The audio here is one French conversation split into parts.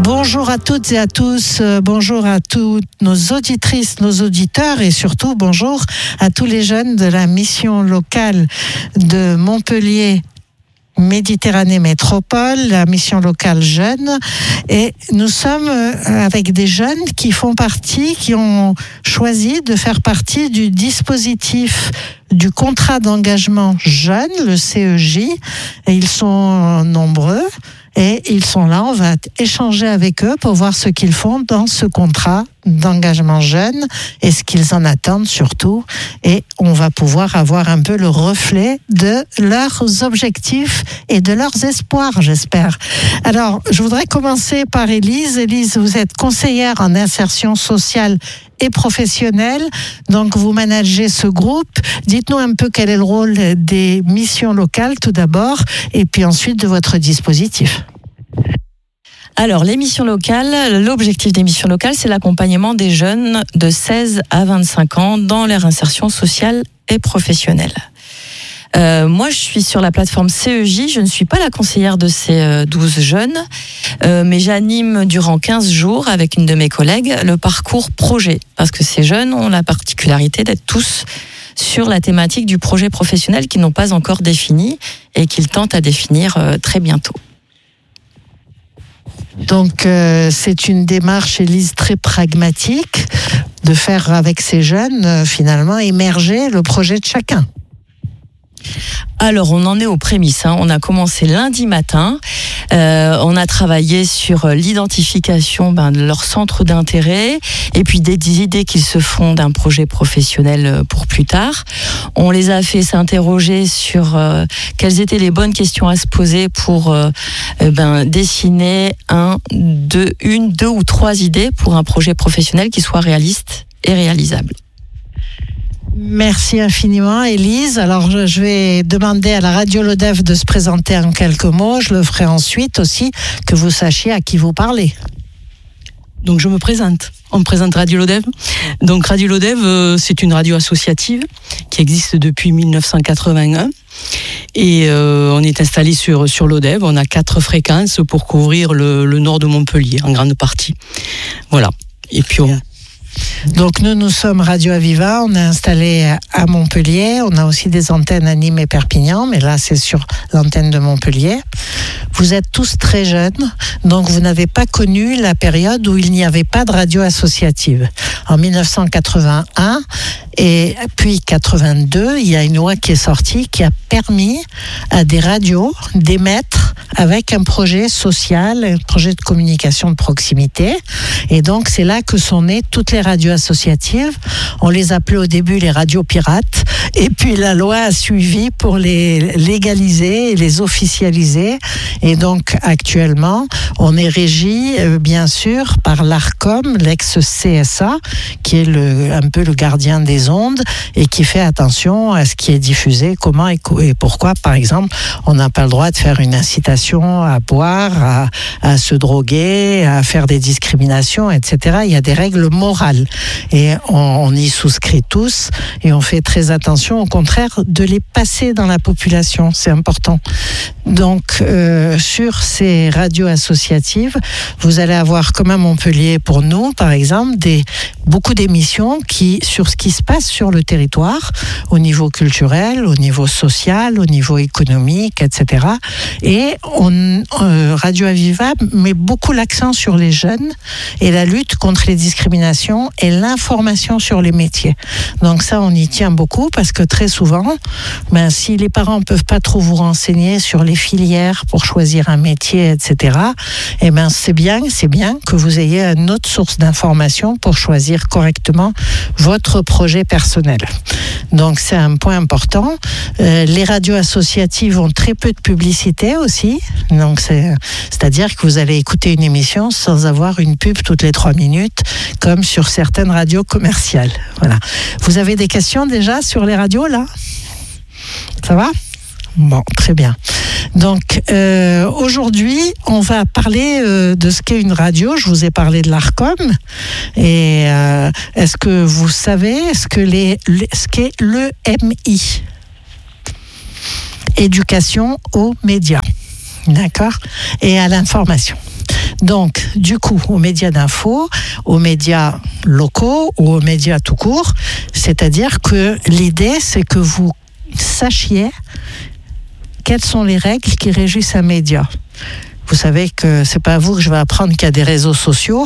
Bonjour à toutes et à tous, bonjour à toutes nos auditrices, nos auditeurs et surtout bonjour à tous les jeunes de la mission locale de Montpellier Méditerranée Métropole, la mission locale jeune. Et nous sommes avec des jeunes qui font partie, qui ont choisi de faire partie du dispositif du contrat d'engagement jeune, le CEJ. Et ils sont nombreux. Et ils sont là, on va échanger avec eux pour voir ce qu'ils font dans ce contrat d'engagement jeune et ce qu'ils en attendent surtout. Et on va pouvoir avoir un peu le reflet de leurs objectifs et de leurs espoirs, j'espère. Alors, je voudrais commencer par Élise. Élise, vous êtes conseillère en insertion sociale et professionnelle, donc vous managez ce groupe. Dites-nous un peu quel est le rôle des missions locales tout d'abord, et puis ensuite de votre dispositif. Alors, les missions locales, l'objectif des missions locales, c'est l'accompagnement des jeunes de 16 à 25 ans dans leur insertion sociale et professionnelle. Moi, je suis sur la plateforme CEJ. Je ne suis pas la conseillère de ces 12 jeunes, mais j'anime durant 15 jours avec une de mes collègues le parcours projet. Parce que ces jeunes ont la particularité d'être tous sur la thématique du projet professionnel qu'ils n'ont pas encore défini et qu'ils tentent à définir très bientôt. Donc, c'est une démarche, Élise, très pragmatique de faire avec ces jeunes, finalement, émerger le projet de chacun. Alors, on en est aux prémices. On a commencé lundi matin. On a travaillé sur l'identification de leur centre d'intérêt et puis des idées qu'ils se font d'un projet professionnel pour plus tard. On les a fait s'interroger sur quelles étaient les bonnes questions à se poser pour dessiner deux ou trois idées pour un projet professionnel qui soit réaliste et réalisable. Merci infiniment, Élise. Alors, je vais demander à la radio Lodève de se présenter en quelques mots. Je le ferai ensuite aussi, que vous sachiez à qui vous parlez. Donc, je me présente. On me présente Radio Lodève. Donc, Radio Lodève, c'est une radio associative qui existe depuis 1981. Et on est installé sur Lodève. On a 4 fréquences pour couvrir le nord de Montpellier, en grande partie. Voilà. Et puis, Donc nous sommes Radio Aviva, on est installé à Montpellier, on a aussi des antennes à Nîmes et Perpignan, mais là c'est sur l'antenne de Montpellier. Vous êtes tous très jeunes, donc vous n'avez pas connu la période où il n'y avait pas de radio associative. En 1981 et puis 82, il y a une loi qui est sortie qui a permis à des radios d'émettre avec un projet social, un projet de communication de proximité. Et donc c'est là que sont nées toutes les radios associatives. On les appelait au début les radios pirates. Et puis la loi a suivi pour les légaliser et les officialiser. Et donc actuellement, on est régi bien sûr par l'ARCOM, l'ex-CSA, qui est un peu le gardien des ondes et qui fait attention à ce qui est diffusé, comment et pourquoi. Par exemple, on n'a pas le droit de faire une incitation à boire, à se droguer, à faire des discriminations, etc. Il y a des règles morales et on y souscrit tous et on fait très attention, au contraire, de les passer dans la population. C'est important. Donc, sur ces radios associatives, vous allez avoir, comme à Montpellier pour nous, par exemple, beaucoup d'émissions sur ce qui se passe sur le territoire, au niveau culturel, au niveau social, au niveau économique, etc. Et Radio Aviva met beaucoup l'accent sur les jeunes et la lutte contre les discriminations et l'information sur les métiers. Donc ça, on y tient beaucoup parce que très souvent, si les parents ne peuvent pas trop vous renseigner sur les filières pour choisir un métier, etc., c'est bien que vous ayez une autre source d'information pour choisir correctement votre projet personnel. Donc c'est un point important. Les radios associatives ont très peu de publicité aussi. Donc c'est-à-dire que vous allez écouter une émission sans avoir une pub toutes les 3 minutes, comme sur certaines radios commerciales. Voilà. Vous avez des questions déjà sur les radios là ? Ça va ? Bon, très bien. Donc, aujourd'hui, on va parler de ce qu'est une radio. Je vous ai parlé de l'ARCOM. Et est-ce que vous savez ce qu'est l'EMI ? Éducation aux médias. D'accord ? Et à l'information. Donc, du coup, aux médias d'info, aux médias locaux ou aux médias tout court, c'est-à-dire que l'idée, c'est que vous sachiez quelles sont les règles qui régissent un média. Vous savez que c'est pas à vous que je vais apprendre qu'il y a des réseaux sociaux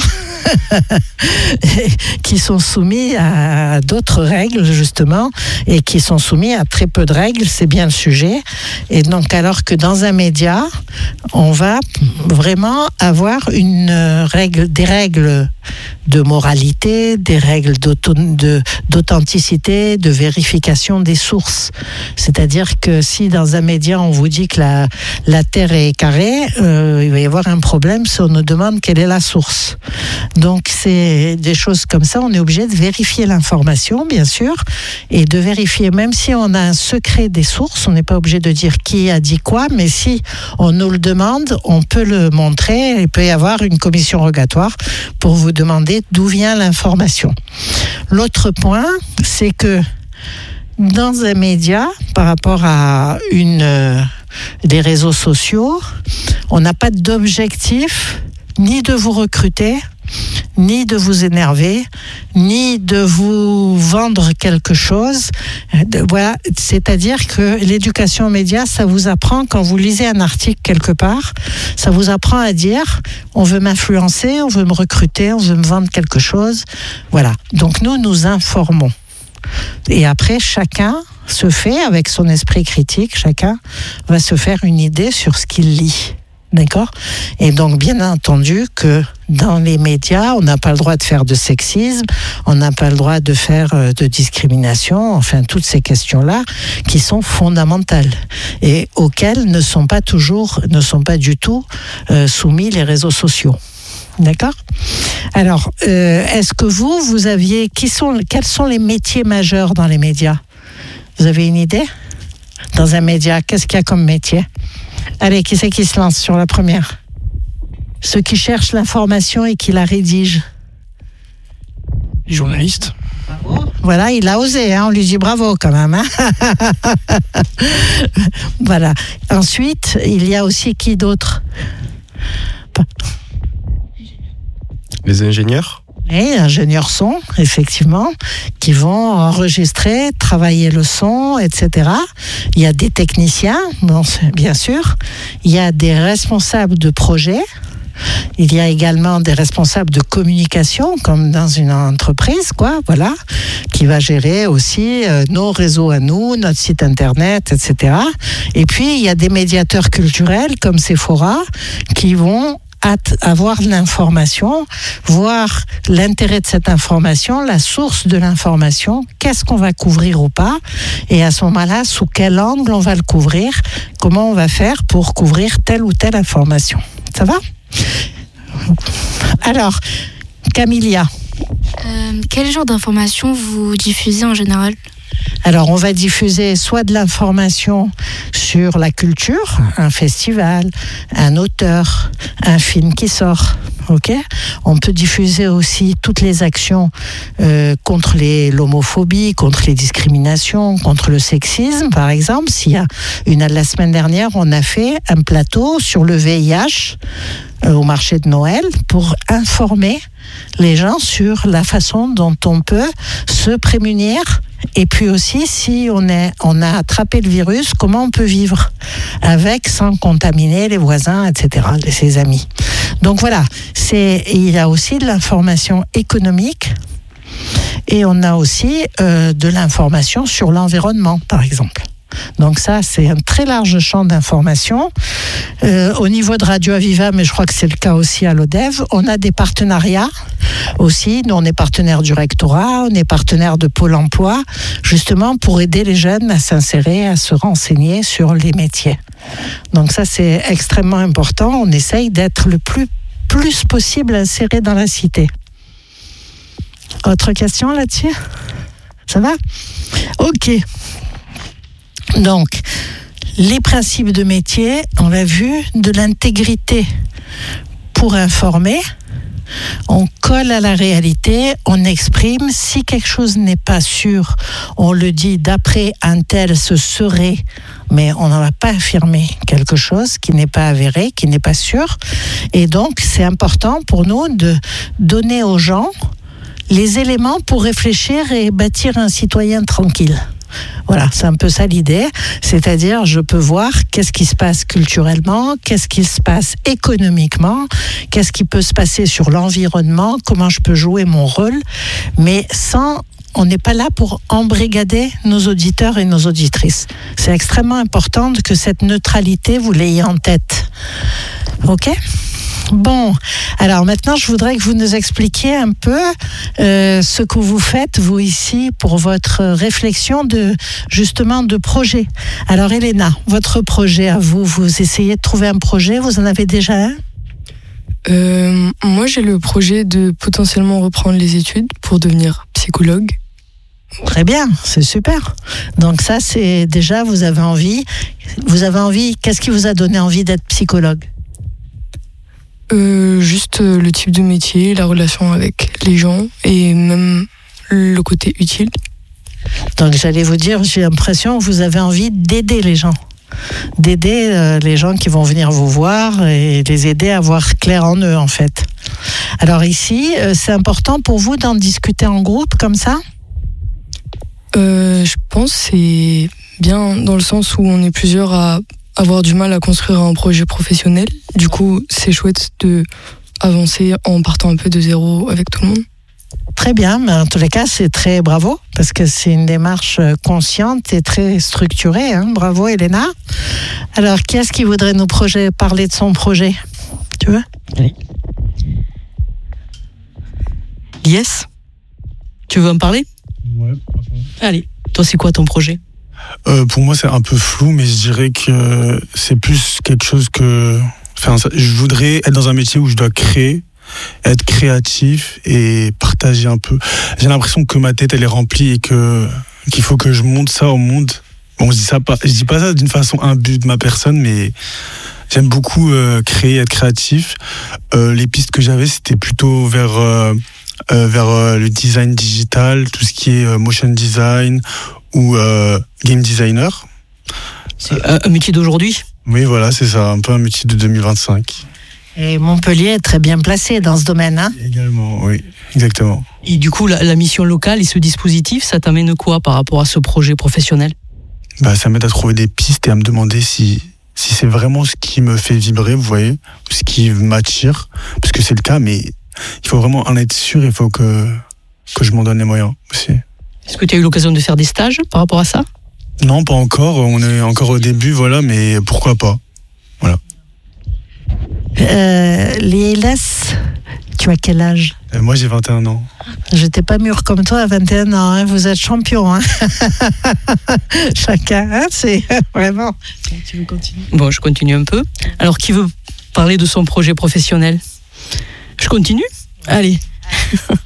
qui sont soumis à d'autres règles, justement, et qui sont soumis à très peu de règles, c'est bien le sujet. Et donc, alors que dans un média, on va vraiment avoir des règles de moralité, des règles d'authenticité, de vérification des sources. C'est-à-dire que si dans un média, on vous dit que la Terre est carrée, il va y avoir un problème si on nous demande quelle est la source. Donc, c'est des choses comme ça. On est obligé de vérifier l'information, bien sûr, et de vérifier, même si on a un secret des sources, on n'est pas obligé de dire qui a dit quoi, mais si on nous le demande, on peut le montrer. Il peut y avoir une commission rogatoire pour vous demander d'où vient l'information. L'autre point, c'est que dans un média, par rapport à des réseaux sociaux, on n'a pas d'objectif ni de vous recruter, ni de vous énerver, ni de vous vendre quelque chose. Voilà, c'est-à-dire que l'éducation aux médias, ça vous apprend, quand vous lisez un article quelque part, ça vous apprend à dire on veut m'influencer, on veut me recruter, on veut me vendre quelque chose. Voilà. Donc nous informons. Et après, chacun se fait, avec son esprit critique, chacun va se faire une idée sur ce qu'il lit. D'accord ? Et donc, bien entendu que dans les médias, on n'a pas le droit de faire de sexisme, on n'a pas le droit de faire de discrimination, enfin, toutes ces questions-là qui sont fondamentales et auxquelles ne sont pas du tout soumis les réseaux sociaux. D'accord ? Alors, est-ce que vous aviez, quels sont les métiers majeurs dans les médias ? Vous avez une idée ? Dans un média, qu'est-ce qu'il y a comme métier ? Allez, qui c'est qui se lance sur la première ? Ceux qui cherchent l'information et qui la rédigent. Les journalistes. Bravo. Voilà, il a osé, hein, on lui dit bravo quand même. Hein. Voilà. Ensuite, il y a aussi qui d'autre ? Les ingénieurs. Oui, ingénieurs son, effectivement, qui vont enregistrer, travailler le son, etc. Il y a des techniciens, bien sûr. Il y a des responsables de projet. Il y a également des responsables de communication, comme dans une entreprise, quoi, voilà, qui va gérer aussi nos réseaux à nous, notre site internet, etc. Et puis, il y a des médiateurs culturels, comme Sephora, qui vont avoir l'information, voir l'intérêt de cette information, la source de l'information, qu'est-ce qu'on va couvrir ou pas, et à ce moment-là, sous quel angle on va le couvrir, comment on va faire pour couvrir telle ou telle information. Ça va ? Alors, Camilia. Quel genre d'informations vous diffusez en général ? Alors, on va diffuser soit de l'information sur la culture, un festival, un auteur, un film qui sort. Ok ? On peut diffuser aussi toutes les actions contre l'homophobie, contre les discriminations, contre le sexisme, par exemple. La semaine dernière, on a fait un plateau sur le VIH au marché de Noël pour informer les gens sur la façon dont on peut se prémunir. Et puis aussi, si on a attrapé le virus, comment on peut vivre avec sans contaminer les voisins, etc., ses amis. Donc voilà, il y a aussi de l'information économique et on a aussi de l'information sur l'environnement, par exemple. Donc ça, c'est un très large champ d'information. Au niveau de Radio Aviva, mais je crois que c'est le cas aussi à l'ODEV, on a des partenariats aussi. Nous, on est partenaire du rectorat, on est partenaire de Pôle emploi, justement pour aider les jeunes à s'insérer, à se renseigner sur les métiers. Donc ça, c'est extrêmement important. On essaye d'être le plus possible inséré dans la cité. Autre question là-dessus ? Ça va ? Ok. Donc, les principes de métier, on l'a vu, de l'intégrité pour informer, On colle à la réalité, on exprime. Si quelque chose n'est pas sûr, on le dit d'après un tel ce serait, mais on n'en va pas affirmer quelque chose qui n'est pas avéré, qui n'est pas sûr. Et donc, c'est important pour nous de donner aux gens les éléments pour réfléchir et bâtir un citoyen tranquille. Voilà, c'est un peu ça l'idée, c'est-à-dire je peux voir qu'est-ce qui se passe culturellement, qu'est-ce qui se passe économiquement, qu'est-ce qui peut se passer sur l'environnement, comment je peux jouer mon rôle, mais on n'est pas là pour embrigader nos auditeurs et nos auditrices. C'est extrêmement important que cette neutralité, vous l'ayez en tête. Ok ? Bon, alors maintenant, je voudrais que vous nous expliquiez un peu ce que vous faites, vous ici, pour votre réflexion justement de projet. Alors, Elena, votre projet à vous, vous essayez de trouver un projet, vous en avez déjà un ? Moi, j'ai le projet de potentiellement reprendre les études pour devenir psychologue. Très bien, c'est super. Donc ça, c'est déjà, vous avez envie, qu'est-ce qui vous a donné envie d'être psychologue ? Juste le type de métier, la relation avec les gens et même le côté utile. Donc j'allais vous dire, j'ai l'impression que vous avez envie d'aider les gens. D'aider les gens qui vont venir vous voir et les aider à voir clair en eux en fait. Alors ici, c'est important pour vous d'en discuter en groupe comme ça ? Je pense que c'est bien dans le sens où on est plusieurs à avoir du mal à construire un projet professionnel. Du coup, c'est chouette de avancer en partant un peu de zéro avec tout le monde. Très bien, mais en tous les cas, c'est très bravo, parce que c'est une démarche consciente et très structurée. Hein. Bravo, Elena. Alors, qui est-ce qui voudrait nous parler de son projet ? Tu veux ? Oui. Yes. Tu veux en parler ? Ouais. Allez, toi, c'est quoi ton projet ? Pour moi, c'est un peu flou, mais je dirais que c'est plus quelque chose que... Enfin, je voudrais être dans un métier où je dois créer, être créatif et partager un peu. J'ai l'impression que ma tête, elle est remplie et qu'il faut que je montre ça au monde. Bon, je dis pas ça d'une façon imbue de ma personne, mais j'aime beaucoup créer, être créatif. Les pistes que j'avais, c'était plutôt vers le design digital, tout ce qui est motion design ou game designer. C'est un métier d'aujourd'hui ? Oui, voilà, c'est ça, un peu un métier de 2025. Et Montpellier est très bien placé dans ce domaine. Hein ? Également, oui, exactement. Et du coup, la mission locale et ce dispositif, ça t'amène quoi par rapport à ce projet professionnel ? Ça m'aide à trouver des pistes et à me demander si c'est vraiment ce qui me fait vibrer, vous voyez, ce qui m'attire, parce que c'est le cas, mais il faut vraiment en être sûr, il faut que je m'en donne les moyens aussi. Est-ce que tu as eu l'occasion de faire des stages par rapport à ça ? Non, pas encore, on est encore au début, voilà, mais pourquoi pas, voilà. Lélas, tu as quel âge ? Moi, j'ai 21 ans. J'étais pas mûr comme toi à 21 ans, hein. Vous êtes champion. Hein. Chacun, hein, c'est vraiment... Tu veux continuer ? Bon, je continue un peu. Alors, qui veut parler de son projet professionnel ? Je continue ? Allez. Esteban ?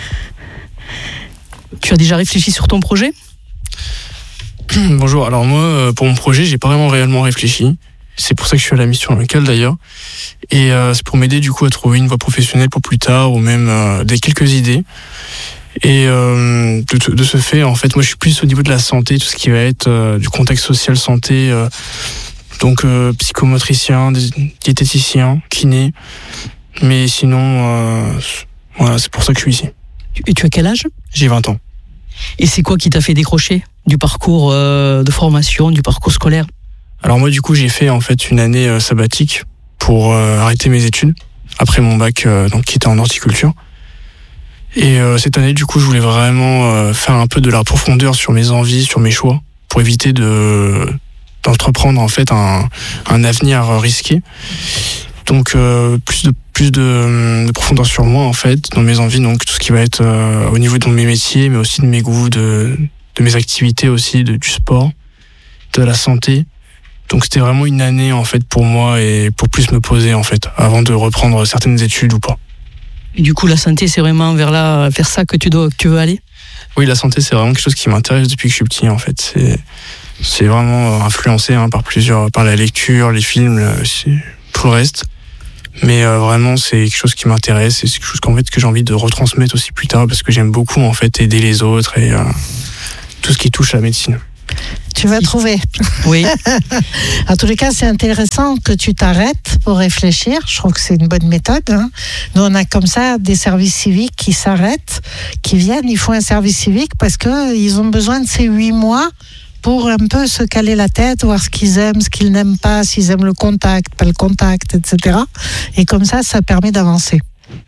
Tu as déjà réfléchi sur ton projet ? Bonjour, alors moi, pour mon projet, j'ai pas vraiment réellement réfléchi. C'est pour ça que je suis à la mission locale d'ailleurs. Et c'est pour m'aider du coup à trouver une voie professionnelle pour plus tard ou même des quelques idées. Et de ce fait, en fait, moi je suis plus au niveau de la santé, tout ce qui va être du contexte social santé, donc psychomotricien, diététicien, kiné. Mais sinon, voilà, c'est pour ça que je suis ici. Et tu as quel âge ? J'ai 20 ans. Et c'est quoi qui t'a fait décrocher du parcours de formation, du parcours scolaire ? Alors moi du coup j'ai fait en fait une année sabbatique pour arrêter mes études après mon bac donc qui était en horticulture. Et cette année du coup je voulais vraiment faire un peu de la profondeur sur mes envies, sur mes choix pour éviter d'entreprendre en fait un avenir risqué. Donc plus de profondeur sur moi en fait dans mes envies, donc tout ce qui va être au niveau de mes métiers mais aussi de mes goûts, de mes activités aussi, du sport, de la santé. Donc c'était vraiment une année en fait pour moi et pour plus me poser en fait avant de reprendre certaines études ou pas. Et du coup la santé c'est vraiment vers ça que tu veux aller ? Oui, la santé c'est vraiment quelque chose qui m'intéresse depuis que je suis petit en fait. C'est vraiment influencé par la lecture, les films, tout le reste. Mais vraiment, c'est quelque chose qui m'intéresse et c'est quelque chose qu'en fait que j'ai envie de retransmettre aussi plus tard parce que j'aime beaucoup en fait aider les autres et tout ce qui touche à la médecine. Tu vas trouver. Oui. En tous les cas, c'est intéressant que tu t'arrêtes pour réfléchir. Je trouve que c'est une bonne méthode. Hein. Nous, on a comme ça des services civiques qui s'arrêtent, qui viennent, ils font un service civique parce qu'ils ont besoin de ces 8 mois pour un peu se caler la tête, voir ce qu'ils aiment, ce qu'ils n'aiment pas, s'ils aiment le contact, pas le contact, etc. Et comme ça permet d'avancer.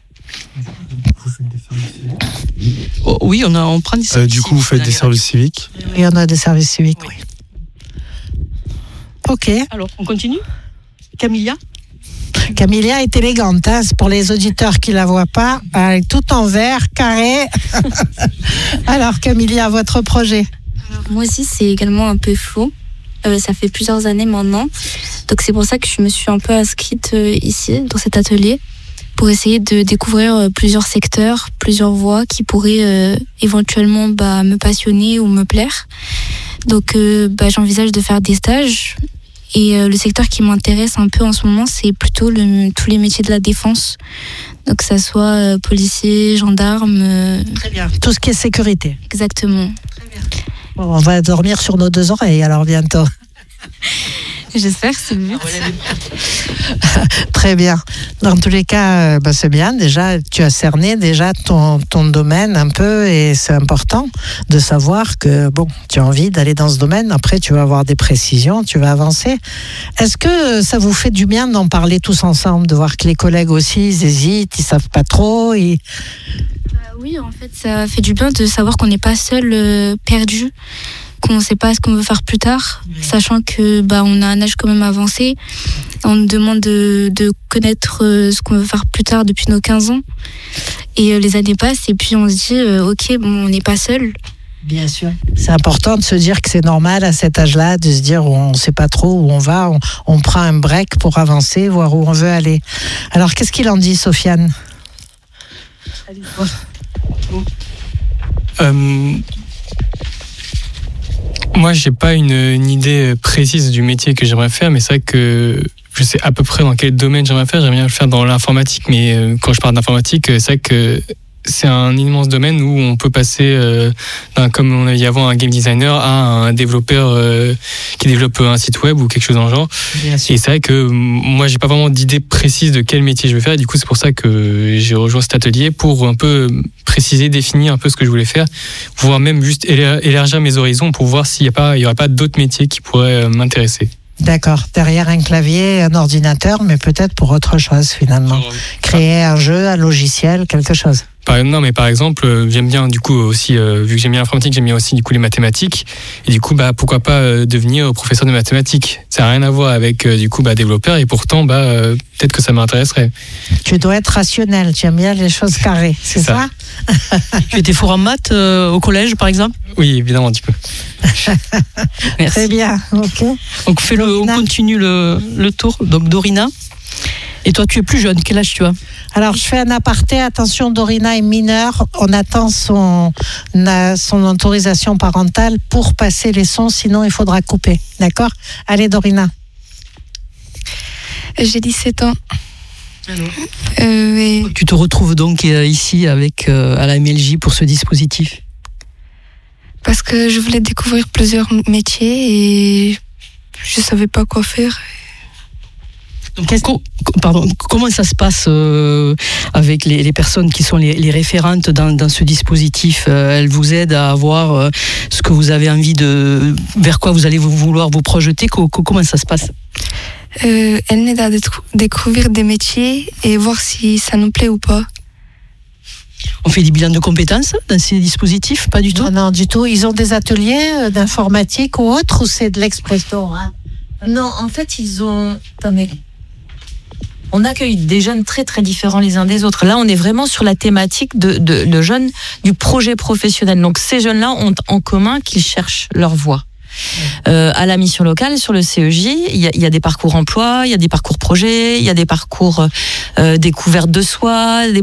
Oh, oui, on prend des services du coup, vous faites des services civiques? Oui, on a des services civiques, oui. Ok. Alors, on continue? Camilla? Camilla est élégante, hein, c'est pour les auditeurs qui ne la voient pas, elle est tout en vert, carré. Alors Camilla, votre projet? Alors, moi aussi, c'est également un peu flou. Ça fait plusieurs années maintenant. Donc c'est pour ça que je me suis un peu inscrite ici, dans cet atelier, pour essayer de découvrir plusieurs secteurs, plusieurs voies qui pourraient éventuellement me passionner ou me plaire. Donc j'envisage de faire des stages. Et le secteur qui m'intéresse un peu en ce moment, c'est plutôt tous les métiers de la défense. Donc que ça soit policier, gendarme. Très bien. Tout ce qui est sécurité. Exactement. Très bien. Bon, on va dormir sur nos 2 oreilles alors bientôt. J'espère, c'est le but. Très bien. Dans tous les cas, c'est bien. Déjà, tu as cerné déjà ton domaine un peu et c'est important de savoir que tu as envie d'aller dans ce domaine. Après, tu vas avoir des précisions, tu vas avancer. Est-ce que ça vous fait du bien d'en parler tous ensemble, de voir que les collègues aussi, ils hésitent, ils savent pas trop Oui, en fait, ça fait du bien de savoir qu'on n'est pas seul perdu, qu'on ne sait pas ce qu'on veut faire plus tard, sachant que on a un âge quand même avancé. On nous demande de connaître ce qu'on veut faire plus tard depuis nos 15 ans. Et les années passent et puis on se dit, on n'est pas seul. Bien sûr. C'est important de se dire que c'est normal à cet âge-là, de se dire on ne sait pas trop où on va, on prend un break pour avancer, voir où on veut aller. Alors, qu'est-ce qu'il en dit, Sofiane ? Moi, j'ai pas une idée précise du métier que j'aimerais faire, mais c'est vrai que je sais à peu près dans quel domaine j'aimerais faire. J'aimerais bien le faire dans l'informatique, mais quand je parle d'informatique, c'est vrai que c'est un immense domaine où on peut passer comme on a dit avant, un game designer à un développeur qui développe un site web ou quelque chose dans le genre. Et c'est vrai que moi, j'ai pas vraiment d'idée précise de quel métier je vais faire. Et du coup, c'est pour ça que j'ai rejoint cet atelier pour un peu préciser, définir un peu ce que je voulais faire, pouvoir même juste élargir mes horizons pour voir s'il y aurait pas d'autres métiers qui pourraient m'intéresser. D'accord, derrière un clavier, un ordinateur, mais peut-être pour autre chose finalement. Créer un jeu, un logiciel, quelque chose. Par exemple, j'aime bien du coup aussi, vu que j'aime bien l'informatique, j'aime bien aussi du coup les mathématiques. Et du coup, pourquoi pas devenir professeur de mathématiques ? Ça n'a rien à voir avec du coup développeur, et pourtant peut-être que ça m'intéresserait. Tu dois être rationnel, tu aimes bien les choses carrées, c'est ça ? Tu étais fort en maths au collège, par exemple ? Oui, évidemment, un petit peu. Merci. Très bien, ok. Donc on continue le tour. Donc Dorina. Et toi, tu es plus jeune, quel âge tu as ? Alors, je fais un aparté. Attention, Dorina est mineure. On attend son autorisation parentale pour passer les sons, sinon il faudra couper. D'accord ? Allez, Dorina. J'ai 17 ans. Tu te retrouves donc ici avec à la MLJ pour ce dispositif ? Parce que je voulais découvrir plusieurs métiers et je ne savais pas quoi faire. Comment ça se passe avec les personnes qui sont les référentes dans ce dispositif ? Elles vous aident à avoir ce que vous avez envie vers quoi vous allez vouloir vous projeter ? Comment ça se passe ? Elles m'aident à découvrir des métiers et voir si ça nous plaît ou pas. On fait des bilans de compétences dans ces dispositifs ? Pas du tout ? Non, du tout. Ils ont des ateliers d'informatique ou autre, ou c'est de l'expresso, hein ? Non, en fait, ils ont... Attendez. On accueille des jeunes très très différents les uns des autres. Là, on est vraiment sur la thématique de jeunes du projet professionnel. Donc ces jeunes-là ont en commun qu'ils cherchent leur voie. À la mission locale, sur le CEJ, il y a des parcours emploi, il y a des parcours projets, il y a des parcours découverte de soi, des parcours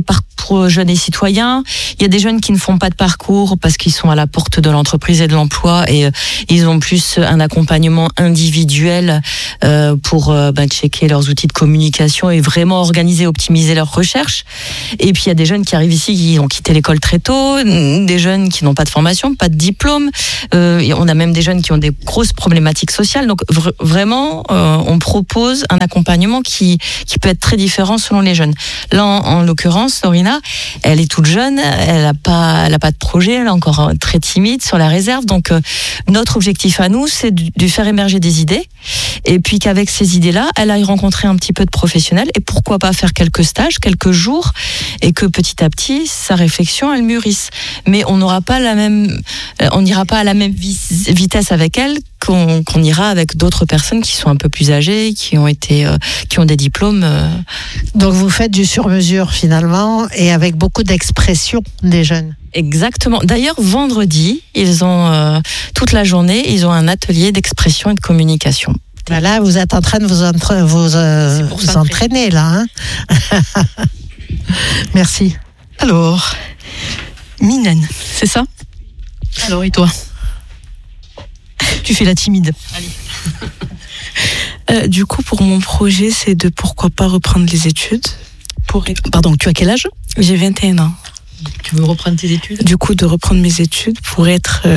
pour jeunes et citoyens. Il y a des jeunes qui ne font pas de parcours parce qu'ils sont à la porte de l'entreprise et de l'emploi et ils ont plus un accompagnement individuel pour checker leurs outils de communication et vraiment organiser, optimiser leurs recherches. Et puis il y a des jeunes qui arrivent ici qui ont quitté l'école très tôt, des jeunes qui n'ont pas de formation, pas de diplôme. On a même des jeunes qui ont des grosses problématiques sociales. Donc vraiment, on propose un accompagnement qui peut être très différent selon les jeunes. Là, en l'occurrence, Lorina, elle est toute jeune, elle n'a pas de projet, elle est encore très timide sur la réserve. Donc notre objectif à nous, c'est de faire émerger des idées et puis qu'avec ces idées-là, elle aille rencontrer un petit peu de professionnels et pourquoi pas faire quelques stages, quelques jours et que petit à petit, sa réflexion, elle mûrisse. Mais on n'ira pas à la même vitesse avec elle qu'on ira avec d'autres personnes qui sont un peu plus âgées, qui ont des diplômes. Donc vous faites du sur-mesure finalement et avec beaucoup d'expression des jeunes. Exactement. D'ailleurs, vendredi, ils ont toute la journée, ils ont un atelier d'expression et de communication. Là, vous êtes en train de vous entraîner là. Hein. Merci. Alors, Minen, c'est ça? Alors, et toi? Tu fais la timide. Allez. Du coup, pour mon projet, c'est de pourquoi pas reprendre les études. Pardon, tu as quel âge? J'ai 21 ans. Tu veux reprendre tes études? Du coup, de reprendre mes études pour être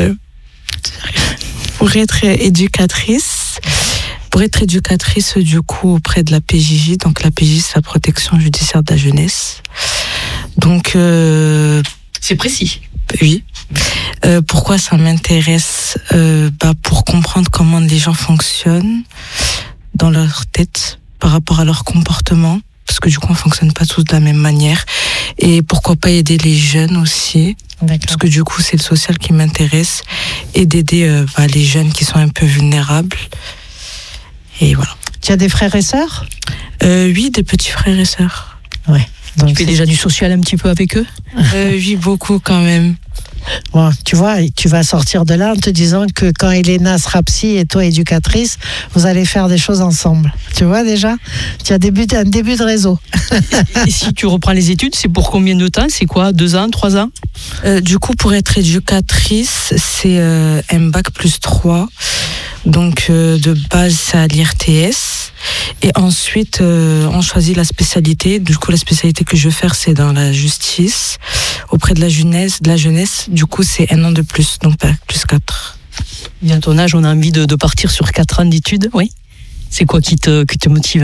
éducatrice. Pour être éducatrice, du coup, auprès de la PJJ. Donc, la PJJ, c'est la protection judiciaire de la jeunesse. Donc, c'est précis. Oui. Pourquoi ça m'intéresse? Pour comprendre comment les gens fonctionnent dans leur tête par rapport à leur comportement. Parce que du coup, on fonctionne pas tous de la même manière. Et pourquoi pas aider les jeunes aussi. D'accord. Parce que du coup, c'est le social qui m'intéresse. Et d'aider les jeunes qui sont un peu vulnérables. Et voilà. Tu as des frères et sœurs? Oui, des petits frères et sœurs. Ouais. Donc tu fais déjà du social un petit peu avec eux? Oui, beaucoup quand même. Bon, tu vois, tu vas sortir de là en te disant que quand Elena sera psy et toi éducatrice, vous allez faire des choses ensemble. Tu vois déjà? Tu as un début de réseau. Et si tu reprends les études, c'est pour combien de temps? C'est quoi? 2 ans, 3 ans? Du coup, pour être éducatrice, c'est un bac plus 3. Donc, de base, c'est à l'IRTS. Et ensuite, on choisit la spécialité. Du coup, la spécialité que je veux faire, c'est dans la justice, auprès de la jeunesse. Du coup, c'est 1 an de plus, donc bac plus 4. Et à ton âge, on a envie de partir sur 4 ans d'études, oui? C'est quoi qui te motive?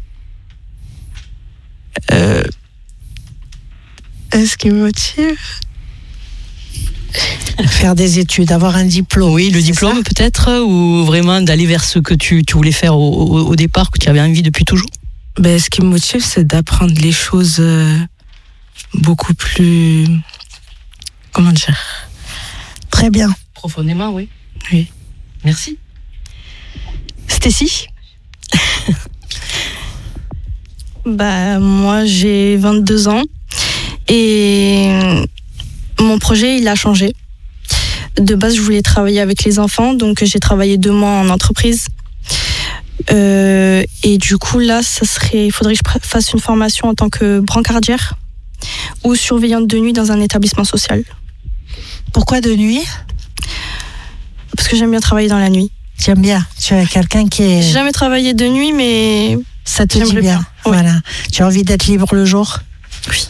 Ce qui me motive? Faire des études, avoir un diplôme. Oui, le diplôme peut-être, ou vraiment d'aller vers ce que tu voulais faire au départ, que tu avais envie depuis toujours? Ce qui me motive, c'est d'apprendre les choses beaucoup plus... Comment dire? Très bien. Profondément, oui. Oui. Merci. Stécie? Moi, j'ai 22 ans et mon projet, il a changé. De base, je voulais travailler avec les enfants, donc j'ai travaillé 2 mois en entreprise. Et du coup, là, il faudrait que je fasse une formation en tant que brancardière ou surveillante de nuit dans un établissement social. Pourquoi de nuit? Parce que j'aime bien travailler dans la nuit. Tu aimes bien? Tu es quelqu'un qui est... J'ai jamais travaillé de nuit, mais... Ça te dit bien. Voilà. Tu as envie d'être libre le jour? Oui.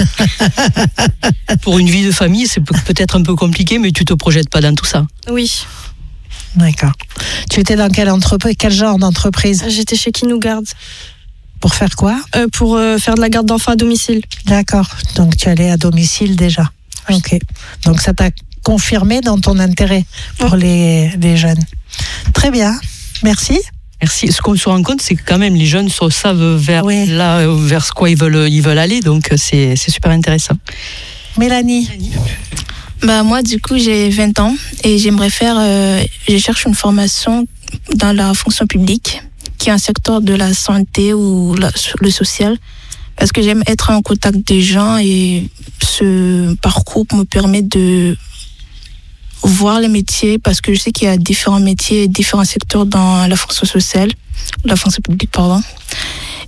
Pour une vie de famille, c'est peut-être un peu compliqué, mais tu te projettes pas dans tout ça? Oui. D'accord. Tu étais dans quelle entreprise, quel genre d'entreprise? J'étais chez Kinougarde. Pour faire quoi? Pour faire de la garde d'enfants à domicile. D'accord. Donc tu allais à domicile déjà. Oui. Ok. Donc ça t'a confirmé dans ton intérêt pour les jeunes. Très bien. Merci. Merci. Ce qu'on se rend compte, c'est que quand même les jeunes savent vers ce quoi ils veulent aller, donc c'est super intéressant. Mélanie. Moi, du coup, j'ai 20 ans et je cherche une formation dans la fonction publique, qui est un secteur de la santé ou le social, parce que j'aime être en contact des gens et ce parcours me permet de voir les métiers, parce que je sais qu'il y a différents métiers et différents secteurs dans la fonction sociale, la fonction publique, pardon.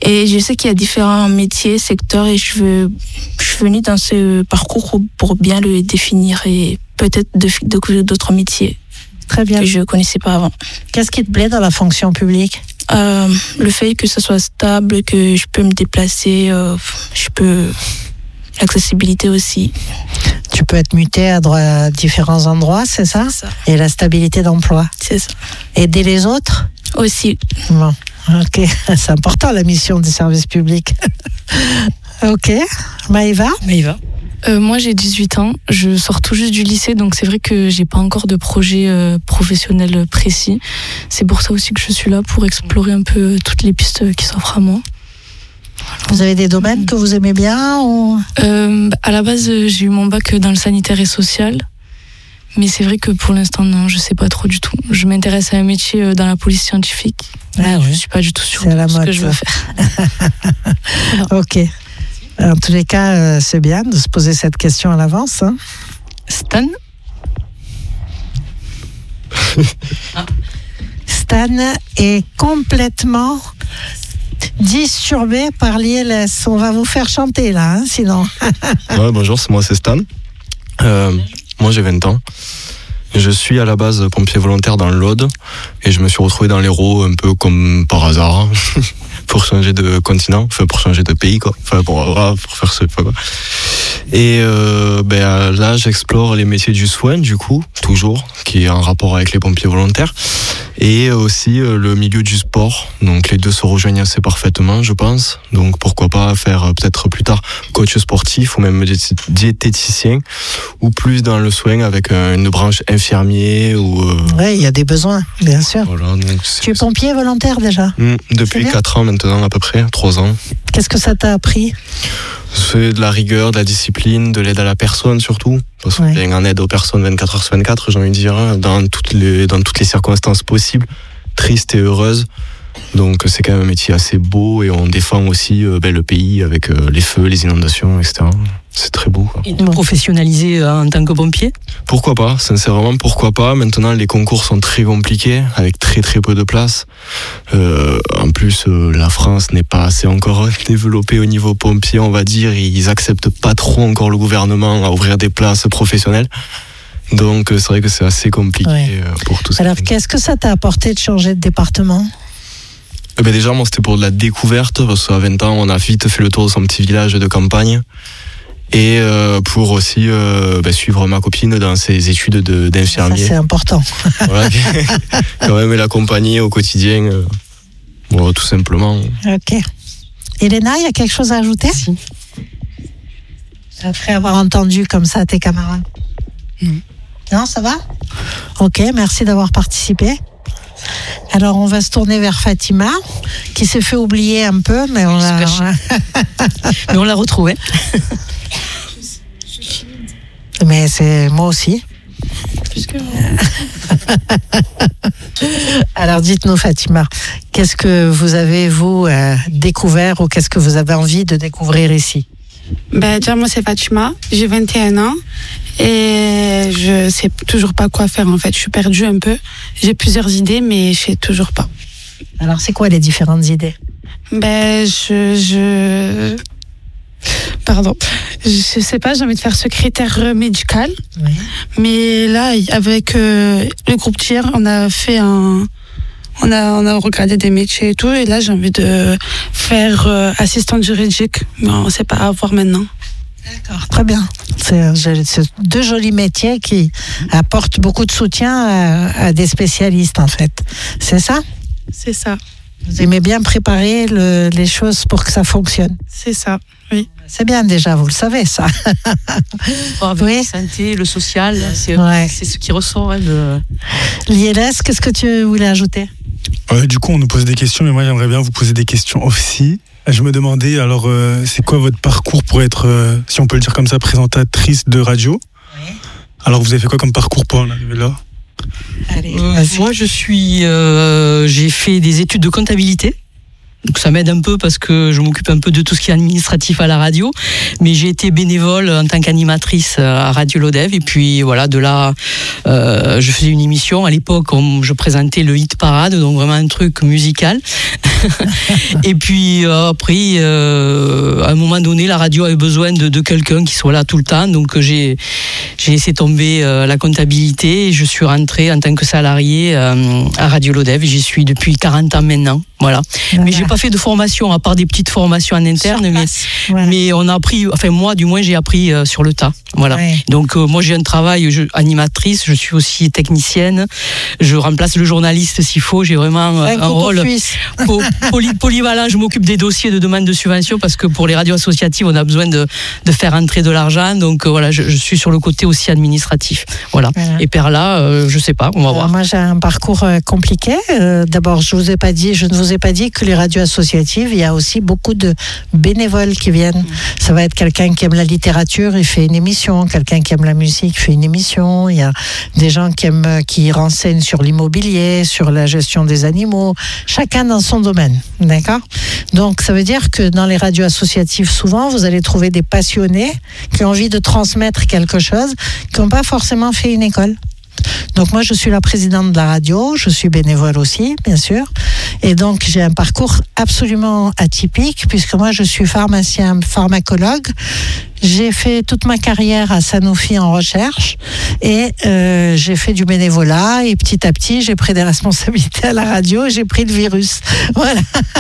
Et je sais qu'il y a différents métiers, secteurs, et je suis venue dans ce parcours pour bien le définir et peut-être découvrir d'autres métiers. Très bien. Que je ne connaissais pas avant. Qu'est-ce qui te plaît dans la fonction publique ? Le fait que ce soit stable, que je peux me déplacer, l'accessibilité aussi. Tu peux être muté à différents endroits, c'est ça ? C'est ça. Et la stabilité d'emploi. C'est ça. Aider les autres ? Aussi. Bon, ok. C'est important la mission du service public. Ok. Maëva ? Moi, j'ai 18 ans. Je sors tout juste du lycée, donc c'est vrai que j'ai pas encore de projet professionnel précis. C'est pour ça aussi que je suis là, pour explorer un peu toutes les pistes qui s'offrent à moi. Vous avez des domaines que vous aimez bien ou... À la base, j'ai eu mon bac dans le sanitaire et social. Mais c'est vrai que pour l'instant, non, je sais pas trop du tout. Je m'intéresse à un métier dans la police scientifique. Ah Je suis pas du tout sûre C'est la de ce mode, que je veux ça. faire. Ok. En tous les cas, c'est bien de se poser cette question à l'avance. Hein. Stan ? Stan est complètement disturbé par l'ILS. On va vous faire chanter là, hein, sinon. Ouais, bonjour, c'est Stan. Moi j'ai 20 ans. Je suis à la base pompier volontaire dans l'Aude et je me suis retrouvé dans l'Hérault un peu comme par hasard pour changer de continent, enfin pour changer de pays quoi, enfin pour faire ce quoi. Et là j'explore les métiers du soin du coup, toujours, qui est en rapport avec les pompiers volontaires, et aussi le milieu du sport, donc les deux se rejoignent assez parfaitement je pense, donc pourquoi pas faire peut-être plus tard coach sportif ou même diététicien, ou plus dans le soin avec une branche infirmier ou... Oui, il y a des besoins, bien sûr. Voilà, donc tu es pompier volontaire déjà ? Depuis 4 ans maintenant à peu près, 3 ans. Qu'est-ce que ça t'a appris ? C'est de la rigueur, de la discipline, de l'aide à la personne surtout, parce qu'on est en aide aux personnes 24 heures sur 24, j'ai envie de dire, dans toutes les circonstances possibles, tristes et heureuses. Donc c'est quand même un métier assez beau et on défend aussi le pays avec les feux, les inondations, etc. C'est très beau. Quoi. Et de professionnaliser en tant que pompier ? Pourquoi pas, sincèrement, pourquoi pas. Maintenant, les concours sont très compliqués, avec très très peu de place. En plus, la France n'est pas assez encore développée au niveau pompier, on va dire. Ils acceptent pas trop encore le gouvernement à ouvrir des places professionnelles. Donc c'est vrai que c'est assez compliqué pour tout ça. Alors qu'est-ce que ça t'a apporté de changer de département ? Déjà, moi, c'était pour de la découverte, parce qu'à 20 ans, on a vite fait le tour de son petit village de campagne. Et pour aussi suivre ma copine dans ses études d'infirmier. Ça, c'est important. Voilà, quand même l'accompagner au quotidien, tout simplement. Ok. Elena, il y a quelque chose à ajouter ? Si. Après avoir entendu comme ça tes camarades ? Non, ça va ? Ok, merci d'avoir participé. Alors, on va se tourner vers Fatima, qui s'est fait oublier un peu, mais on l'a retrouvée. Mais c'est moi aussi. Alors, dites-nous, Fatima, qu'est-ce que vous avez, vous, découvert ou qu'est-ce que vous avez envie de découvrir ici ? Déjà, moi, c'est Fatima, j'ai 21 ans. Et je sais toujours pas quoi faire en fait. Je suis perdue un peu. J'ai plusieurs idées, mais je sais toujours pas. Alors, c'est quoi les différentes idées ? Pardon. Je sais pas, j'ai envie de faire secrétaire médical. Oui. Mais là, avec le groupe tiers, on a fait on a regardé des métiers et tout. Et là, j'ai envie de faire assistante juridique. Mais on sait pas, à voir maintenant. D'accord, très bien. C'est deux jolis métiers qui apportent beaucoup de soutien à des spécialistes, en fait. C'est ça ? C'est ça. Vous aimez bien préparer les choses pour que ça fonctionne ? C'est ça, oui. C'est bien déjà, vous le savez, ça. Avec la santé, le social, c'est ce qui ressort. L'ILS, qu'est-ce que tu voulais ajouter ? Du coup, on nous pose des questions, mais moi, j'aimerais bien vous poser des questions aussi. Je me demandais, alors, c'est quoi votre parcours pour être, si on peut le dire comme ça, présentatrice de radio ? Oui. Alors, vous avez fait quoi comme parcours pour en arriver là ? Moi, j'ai fait des études de comptabilité. Donc ça m'aide un peu parce que je m'occupe un peu de tout ce qui est administratif à la radio. Mais j'ai été bénévole en tant qu'animatrice à Radio Lodève. Et puis voilà, de là, je faisais une émission. À l'époque, je présentais le Hit Parade, donc vraiment un truc musical. Et puis après, à un moment donné, la radio avait besoin de quelqu'un qui soit là tout le temps. Donc j'ai laissé tomber la comptabilité et je suis rentrée en tant que salariée à Radio Lodève. J'y suis depuis 40 ans maintenant. Voilà. Mais j'ai pas fait de formation, à part des petites formations en interne, mais on a appris, enfin moi du moins j'ai appris sur le tas. Voilà. Ouais. Donc moi j'ai un travail animatrice, je suis aussi technicienne, je remplace le journaliste s'il faut, j'ai vraiment un rôle polyvalent, je m'occupe des dossiers de demande de subvention parce que pour les radios associatives on a besoin de faire entrer de l'argent, donc voilà, je suis sur le côté aussi administratif. Voilà. Et par là, je sais pas, on va voir. Moi j'ai un parcours compliqué. D'abord je ne vous ai pas dit que les radios associatives, il y a aussi beaucoup de bénévoles qui viennent. Ça va être quelqu'un qui aime la littérature, il fait une émission. Quelqu'un qui aime la musique fait une émission. Il y a des gens qui renseignent sur l'immobilier, sur la gestion des animaux. Chacun dans son domaine, d'accord ? Donc ça veut dire que dans les radios associatives, souvent, vous allez trouver des passionnés qui ont envie de transmettre quelque chose, qui n'ont pas forcément fait une école. Donc moi je suis la présidente de la radio, je suis bénévole aussi bien sûr, et donc j'ai un parcours absolument atypique puisque moi je suis pharmacien, pharmacologue. J'ai fait toute ma carrière à Sanofi en recherche et j'ai fait du bénévolat et petit à petit j'ai pris des responsabilités à la radio et j'ai pris le virus. Voilà.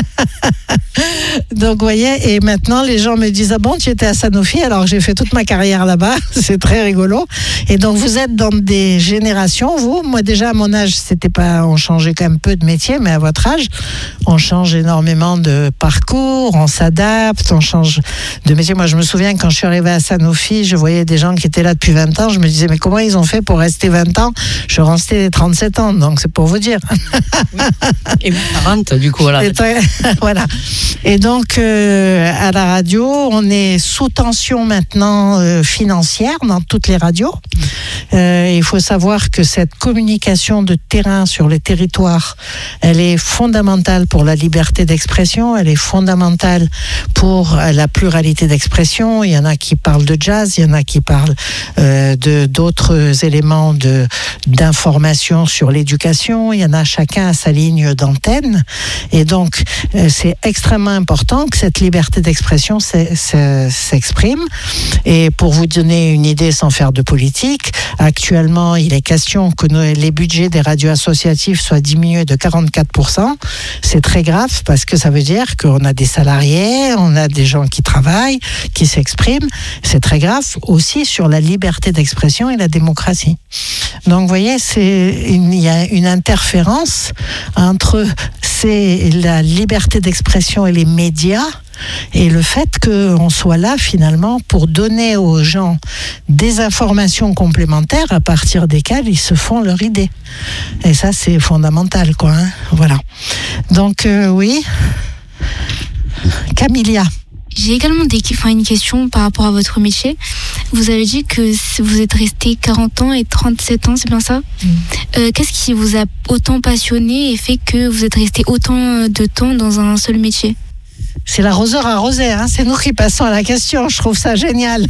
Donc vous voyez, et maintenant les gens me disent ah bon tu étais à Sanofi alors j'ai fait toute ma carrière là-bas, c'est très rigolo. Et donc vous êtes dans des générations, vous, moi déjà à mon âge c'était pas, on changeait quand même peu de métier, mais à votre âge on change énormément de parcours, on s'adapte, on change de métier. Moi je me souviens quand je suis arrivée à Sanofi, je voyais des gens qui étaient là depuis 20 ans, je me disais mais comment ils ont fait pour rester 20 ans? Je restais 37 ans, donc c'est pour vous dire. Oui. Et 40 du coup, voilà. Voilà. Et donc à la radio, on est sous tension maintenant financière dans toutes les radios. Il faut savoir que cette communication de terrain sur les territoires, elle est fondamentale pour la liberté d'expression, elle est fondamentale pour la pluralité d'expression. Il y en a qui parlent de jazz, il y en a qui parlent d'autres éléments d'information sur l'éducation. Il y en a chacun à sa ligne d'antenne. Et donc, c'est extrêmement important que cette liberté d'expression s'exprime. Et pour vous donner une idée sans faire de politique, actuellement, il est question que les budgets des radios associatives soient diminués de 44%. C'est très grave parce que ça veut dire qu'on a des salariés, on a des gens qui travaillent, qui s'expriment. C'est très grave aussi sur la liberté d'expression et la démocratie. Donc, vous voyez, il y a une interférence entre la liberté d'expression et les médias et le fait qu'on soit là finalement pour donner aux gens des informations complémentaires à partir desquelles ils se font leur idée. Et ça, c'est fondamental, quoi. Hein, voilà. Donc, oui. Camilla. J'ai également une question par rapport à votre métier. Vous avez dit que vous êtes resté 40 ans et 37 ans, c'est bien ça ? Qu'est-ce qui vous a autant passionné et fait que vous êtes resté autant de temps dans un seul métier ? C'est l'arroseur arrosé, hein, c'est nous qui passons à la question, je trouve ça génial.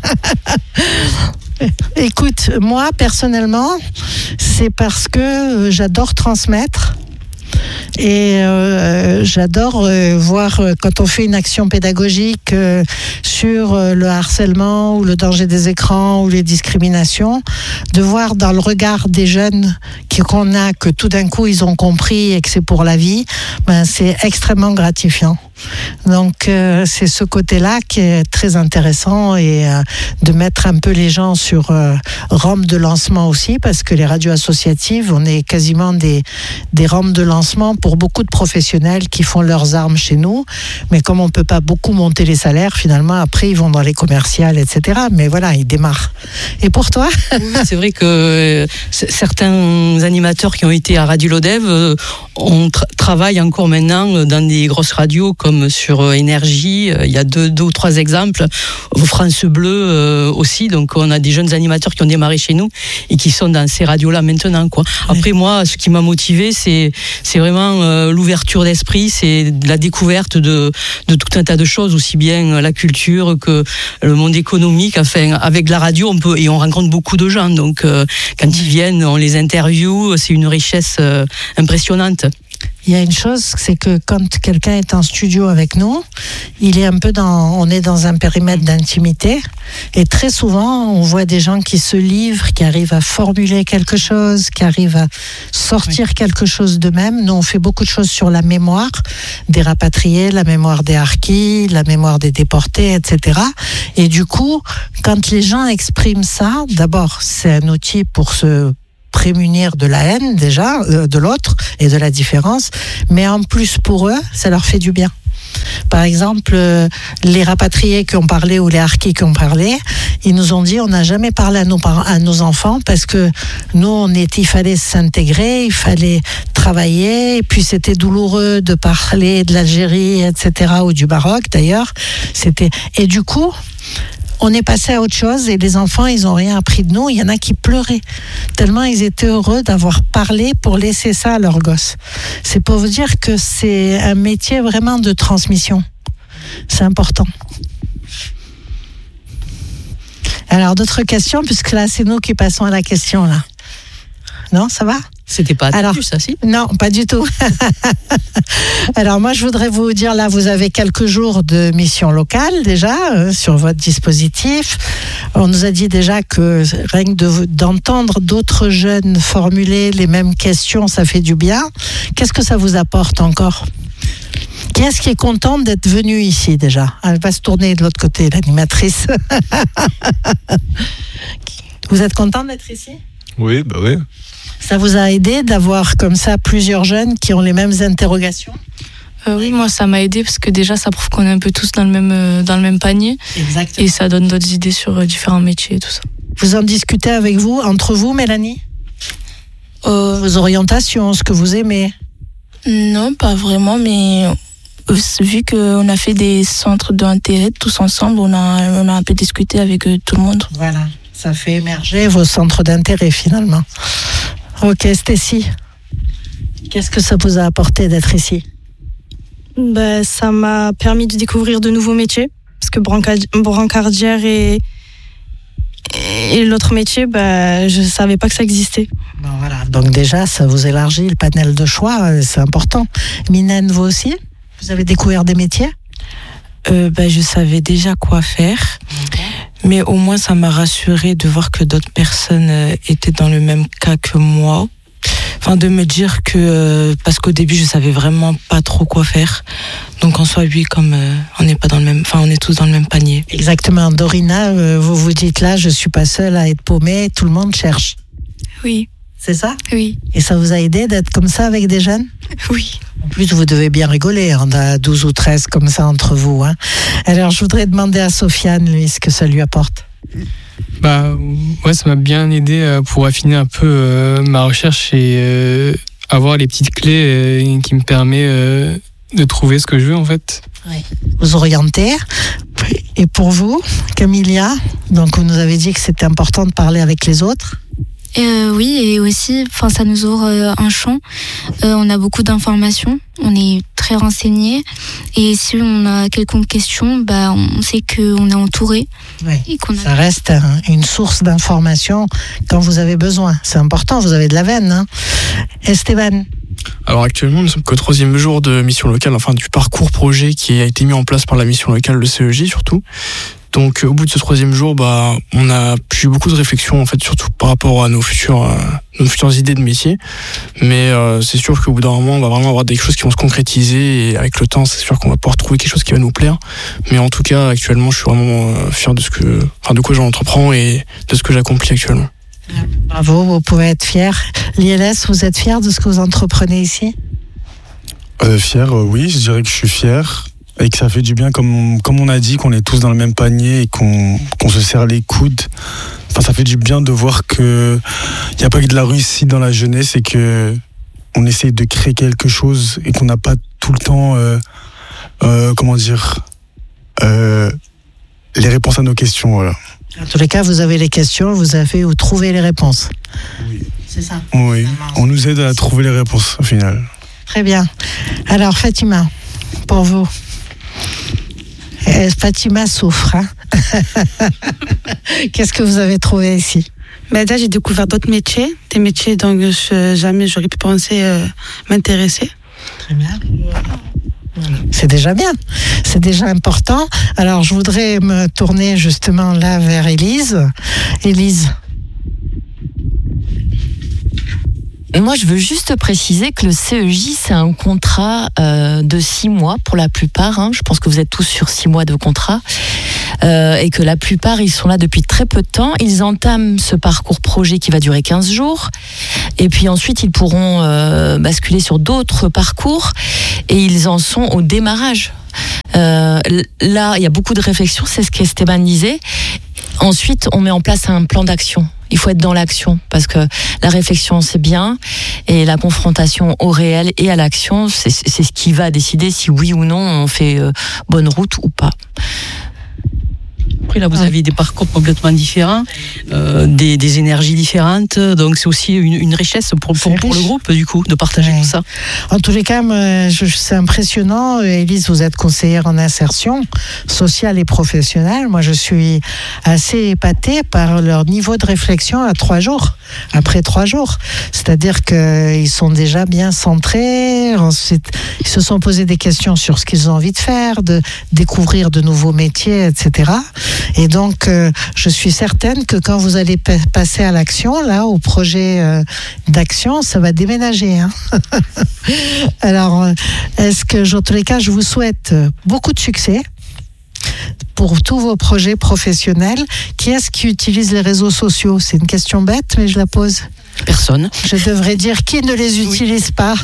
Écoute, moi personnellement, c'est parce que j'adore transmettre. Et j'adore voir quand on fait une action pédagogique sur le harcèlement ou le danger des écrans ou les discriminations, de voir dans le regard des jeunes qu'on a que tout d'un coup ils ont compris et que c'est pour la vie, c'est extrêmement gratifiant. Donc c'est ce côté-là qui est très intéressant et de mettre un peu les gens sur rampe de lancement aussi, parce que les radios associatives, on est quasiment des rampes de lancement pour beaucoup de professionnels qui font leurs armes chez nous, mais comme on ne peut pas beaucoup monter les salaires, finalement après ils vont dans les commerciales, etc. Mais voilà, ils démarrent. Et pour toi ? Oui, c'est vrai que certains animateurs qui ont été à Radio Lodève travaillent encore maintenant dans des grosses radios comme sur Énergie. Il y a deux ou trois exemples. France Bleu aussi. Donc on a des jeunes animateurs qui ont démarré chez nous et qui sont dans ces radios-là maintenant, quoi. Après, moi, ce qui m'a motivé, c'est vraiment l'ouverture d'esprit, c'est la découverte de tout un tas de choses, aussi bien la culture que le monde économique. Enfin, avec la radio, on rencontre beaucoup de gens. Donc, quand ils viennent, on les interviewe. C'est une richesse impressionnante. Il y a une chose, c'est que quand quelqu'un est en studio avec nous, on est dans un périmètre d'intimité, et très souvent, on voit des gens qui se livrent, qui arrivent à formuler quelque chose, qui arrivent à sortir quelque chose d'eux-mêmes. Nous, on fait beaucoup de choses sur la mémoire des rapatriés, la mémoire des harkis, la mémoire des déportés, etc. Et du coup, quand les gens expriment ça, d'abord, c'est un outil pour se prémunir de la haine déjà, de l'autre et de la différence, mais en plus pour eux, ça leur fait du bien. Par exemple, les rapatriés qui ont parlé ou les harkis qui ont parlé, ils nous ont dit on n'a jamais parlé à nos enfants parce que nous, il fallait s'intégrer, il fallait travailler, et puis c'était douloureux de parler de l'Algérie, etc., ou du Maroc d'ailleurs. Et du coup, on est passé à autre chose et les enfants, ils n'ont rien appris de nous. Il y en a qui pleuraient tellement ils étaient heureux d'avoir parlé pour laisser ça à leurs gosses. C'est pour vous dire que c'est un métier vraiment de transmission. C'est important. Alors, d'autres questions, puisque là, c'est nous qui passons à la question, là. Non, ça va ? C'était pas attendu, ça, si ? Non, pas du tout. Alors moi, je voudrais vous dire, là, vous avez quelques jours de mission locale déjà sur votre dispositif. On nous a dit déjà que rien que d'entendre d'autres jeunes formuler les mêmes questions, ça fait du bien. Qu'est-ce que ça vous apporte encore ? Qui est-ce qui est content d'être venu ici déjà ? Elle va se tourner de l'autre côté, l'animatrice. Vous êtes content d'être ici ? Oui, bah oui. Ça vous a aidé d'avoir comme ça plusieurs jeunes qui ont les mêmes interrogations ? Oui, moi ça m'a aidé parce que déjà ça prouve qu'on est un peu tous dans le même panier. Exactement. Et ça donne d'autres idées sur différents métiers et tout ça. Vous en discutez avec vous, entre vous, Mélanie ? Vos orientations, ce que vous aimez ? Non, pas vraiment, mais vu qu'on a fait des centres d'intérêt tous ensemble, on a un peu discuté avec tout le monde. Voilà, ça fait émerger vos centres d'intérêt finalement. Ok, Stécie, qu'est-ce que ça vous a apporté d'être ici ? Ça m'a permis de découvrir de nouveaux métiers, parce que brancardière et l'autre métier, je ne savais pas que ça existait. Bon, voilà. Donc déjà, ça vous élargit le panel de choix, c'est important. Minen, vous aussi ? Vous avez découvert des métiers ? Je savais déjà quoi faire, mais au moins ça m'a rassurée de voir que d'autres personnes étaient dans le même cas que moi. Enfin, de me dire que parce qu'au début je savais vraiment pas trop quoi faire. Donc en soi, oui, comme on n'est pas dans le même, on est tous dans le même panier. Exactement. Dorina, vous vous dites là, je suis pas seule à être paumée, tout le monde cherche. Oui. C'est ça ? Oui. Et ça vous a aidé d'être comme ça avec des jeunes ? Oui. En plus, vous devez bien rigoler, on a 12 ou 13 comme ça entre vous. Hein. Alors, je voudrais demander à Sofiane, lui, ce que ça lui apporte. Ouais, ça m'a bien aidé pour affiner un peu ma recherche et avoir les petites clés qui me permettent de trouver ce que je veux, en fait. Oui. Vous orienter. Et pour vous, Camilia, donc vous nous avez dit que c'était important de parler avec les autres. Oui, et aussi, ça nous ouvre un champ. On a beaucoup d'informations, on est très renseignés, et si on a quelconque question, on sait qu'on est entouré. Oui. Ça reste une source d'informations quand vous avez besoin. C'est important, vous avez de la veine. Hein. Esteban. Alors actuellement, nous sommes qu'au 3e jour de mission locale, du parcours projet qui a été mis en place par la mission locale, le CEJ surtout. Donc au bout de ce 3e jour, on a eu beaucoup de réflexions en fait, surtout par rapport à nos futures idées de métier. Mais c'est sûr qu'au bout d'un moment, on va vraiment avoir des choses qui vont se concrétiser et avec le temps, c'est sûr qu'on va pouvoir trouver quelque chose qui va nous plaire. Mais en tout cas, actuellement, je suis vraiment fier de quoi j'entreprends et de ce que j'accomplis actuellement. Bravo, vous pouvez être fier. L'ILS, vous êtes fier de ce que vous entreprenez ici ? Fier, oui, je dirais que je suis fier. Et que ça fait du bien, comme on a dit, qu'on est tous dans le même panier et qu'on se serre les coudes. Ça fait du bien de voir qu'il n'y a pas que de la réussite dans la jeunesse et qu'on essaye de créer quelque chose et qu'on n'a pas tout le temps comment dire, les réponses à nos questions, voilà. En tous les cas, vous avez les questions, vous trouvez les réponses. Oui. C'est ça. Oui, on nous aide à trouver les réponses au final. Très bien. Alors Fatima, pour vous. Fatima souffre. Hein. Qu'est-ce que vous avez trouvé ici? Ben là, j'ai découvert d'autres métiers, des métiers dont jamais j'aurais pu penser m'intéresser. Très bien. C'est déjà bien, c'est déjà important. Alors, je voudrais me tourner justement là vers Élise. Élise. Moi, je veux juste préciser que le CEJ, c'est un contrat de 6 mois pour la plupart. Hein. Je pense que vous êtes tous sur 6 mois de contrat. Et que la plupart, ils sont là depuis très peu de temps. Ils entament ce parcours projet qui va durer 15 jours. Et puis ensuite, ils pourront basculer sur d'autres parcours. Et ils en sont au démarrage. Là, il y a beaucoup de réflexions, c'est ce qu'Esteban disait. Ensuite, on met en place un plan d'action. Il faut être dans l'action, parce que la réflexion, c'est bien, et la confrontation au réel et à l'action, c'est ce qui va décider si oui ou non on fait bonne route ou pas. Après, là, vous avez des parcours complètement différents, des énergies différentes. Donc, c'est aussi une richesse pour le groupe, du coup, de partager tout ça. En tous les cas, c'est impressionnant. Élise, vous êtes conseillère en insertion sociale et professionnelle. Moi, je suis assez épatée par leur niveau de réflexion à 3 jours, après 3 jours. C'est-à-dire qu'ils sont déjà bien centrés. Ensuite, ils se sont posés des questions sur ce qu'ils ont envie de faire, de découvrir de nouveaux métiers, etc. Et donc, je suis certaine que quand vous allez passer à l'action, là, au projet d'action, ça va déménager. Hein. Alors, en tous les cas, je vous souhaite beaucoup de succès pour tous vos projets professionnels. Qui est-ce qui utilise les réseaux sociaux? C'est une question bête, mais je la pose. Personne. Je devrais dire qui ne les utilise pas.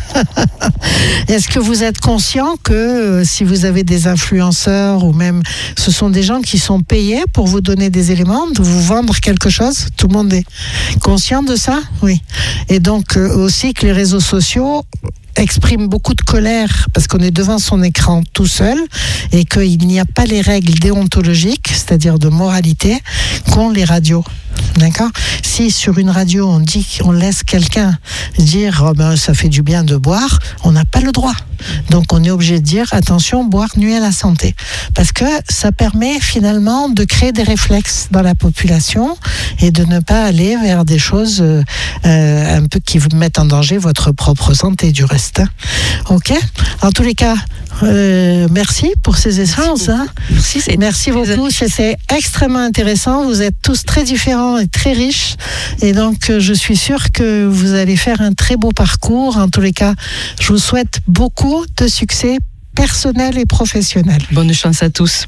Est-ce que vous êtes conscient que si vous avez des influenceurs ou même ce sont des gens qui sont payés pour vous donner des éléments, de vous vendre quelque chose? Tout le monde est conscient de ça? Oui. Et donc aussi que les réseaux sociaux exprime beaucoup de colère parce qu'on est devant son écran tout seul et qu'il n'y a pas les règles déontologiques, c'est-à-dire de moralité, qu'ont les radios. D'accord? Si sur une radio on dit qu'on laisse quelqu'un dire oh ben, ça fait du bien de boire, on n'a pas le droit. Donc on est obligé de dire attention, boire nuit à la santé. Parce que ça permet finalement de créer des réflexes dans la population et de ne pas aller vers des choses un peu qui vous mettent en danger votre propre santé du reste. Ok? En tous les cas, merci pour ces échanges. Merci beaucoup. C'est extrêmement intéressant. Vous êtes tous très différents et très riches. Et donc, je suis sûre que vous allez faire un très beau parcours. En tous les cas, je vous souhaite beaucoup de succès personnel et professionnel. Bonne chance à tous.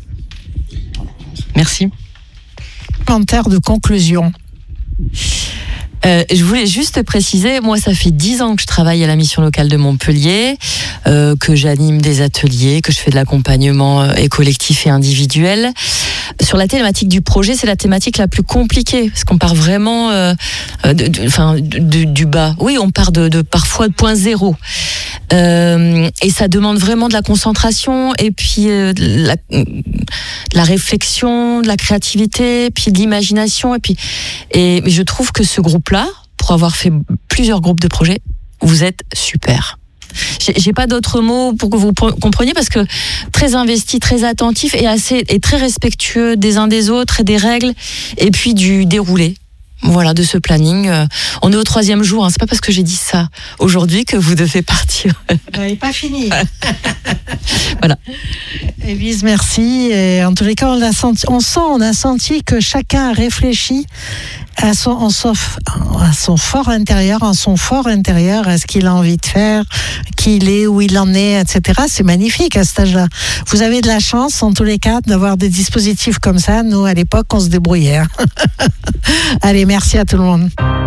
Merci. Commentaire de conclusion. Je voulais juste préciser, moi ça fait 10 ans que je travaille à la mission locale de Montpellier, que j'anime des ateliers, que je fais de l'accompagnement et collectif et individuel. Sur la thématique du projet, c'est la thématique la plus compliquée, parce qu'on part vraiment du bas. Oui, on part de parfois de point zéro. Et ça demande vraiment de la concentration, et puis de la réflexion, de la créativité, puis de l'imagination. Et je trouve que ce groupe-là, pour avoir fait plusieurs groupes de projets, vous êtes super. J'ai pas d'autres mots pour que vous compreniez, parce que très investi, très attentif et très respectueux des uns des autres et des règles, et puis du déroulé. Voilà, de ce planning. On est au 3e jour, hein. C'est pas parce que j'ai dit ça aujourd'hui que vous devez partir. Il n'est pas fini. Voilà. Élise, merci. Et en tous les cas, on a senti que chacun a réfléchi à son fort intérieur, à ce qu'il a envie de faire, qui il est, où il en est, etc. C'est magnifique à cet âge-là. Vous avez de la chance, en tous les cas, d'avoir des dispositifs comme ça. Nous, à l'époque, on se débrouillait. Allez, merci à tout le monde.